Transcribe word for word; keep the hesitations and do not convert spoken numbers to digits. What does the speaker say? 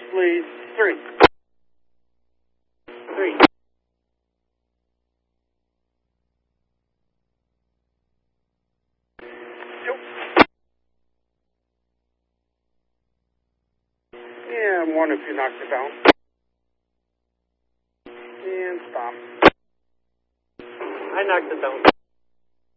please. Three. Three. Two. And one if you knocked it down. And stop. I knocked it down.